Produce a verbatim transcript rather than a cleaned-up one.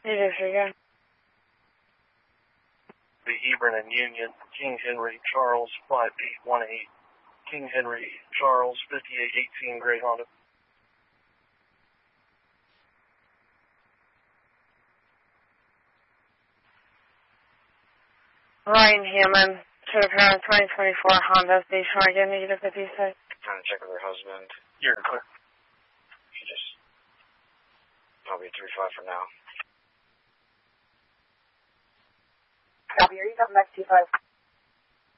You do forget. The Hebron and Union, King Henry Charles five eight one eight, King Henry Charles fifty-eight eighteen Gray Honda. Ryan Hammond, to the parent twenty twenty-four Honda Station Wagon, negative fifty-six. Trying to check with her husband. You're clear. She just probably a three five for now. Copy, are you coming back to two five?